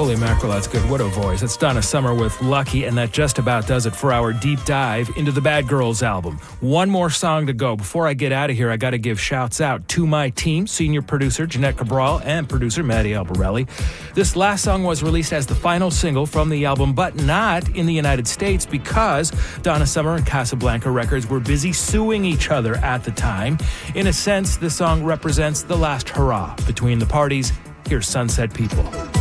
Holy mackerel, that's good. What a voice. That's Donna Summer with Lucky, and that just about does it for our deep dive into the Bad Girls album. One more song to go. Before I get out of here, I got to give shouts out to my team, senior producer Jeanette Cabral and producer Maddie Albarelli. This last song was released as the final single from the album, but not in the United States because Donna Summer and Casablanca Records were busy suing each other at the time. In a sense, this song represents the last hurrah between the parties. Here's Sunset People.